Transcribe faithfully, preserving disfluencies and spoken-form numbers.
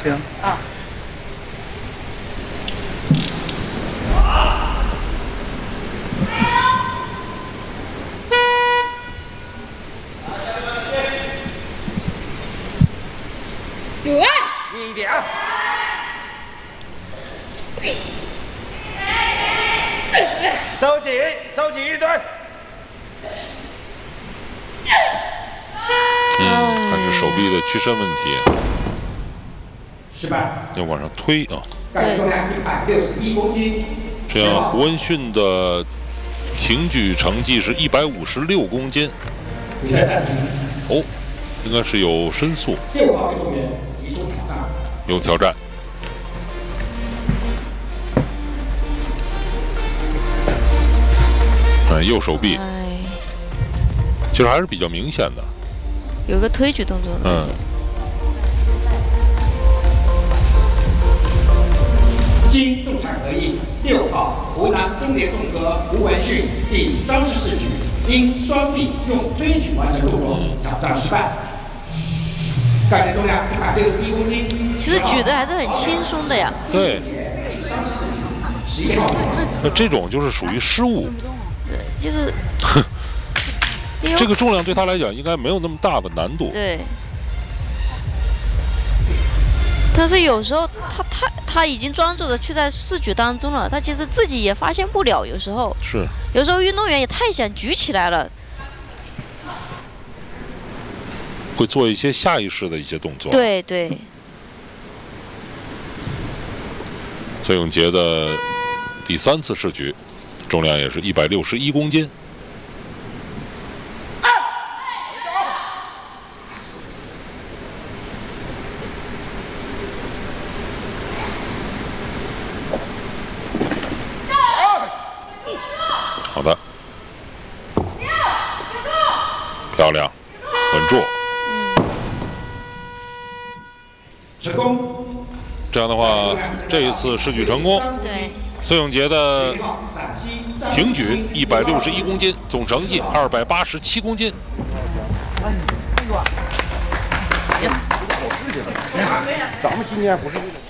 行。 啊。 九万。 一点。收紧，收紧一蹲。 嗯，看是手臂的屈伸问题。 失败。 要往上推啊。 干重量一百六十一公斤。 这样，胡文训的挺举成绩是一百五十六公斤。 比赛暂停。 哦，应该是有申诉。 六号运动员提出挑战。 有挑战。哎，右手臂。 哎， 其实还是比较明显的。 有个推举动作的。 嗯。 经仲裁合议，六号湖南中联综合胡文训第三十四局因双臂用推举完成动作，挑战失败。干练重量一百六十一公斤。 其实举的还是很轻松的呀。 对。那这种就是属于失误。 对，就是。 这个重量对他来讲应该没有那么大的难度。 对。但是有时候他他他已经专注的去在试举当中了，他其实自己也发现不了。有时候是， 有时候运动员也太想举起来了， 会做一些下意识的一些动作。 对对。 孙永杰的第三次试举，重量也是一百六十一公斤。好的，漂亮，稳住。 嗯， 成功。 这样的话，这一次试举成功。 对。 孙永杰的挺举一百六十一公斤，总成绩二百八十七公斤。 咱们今年不是。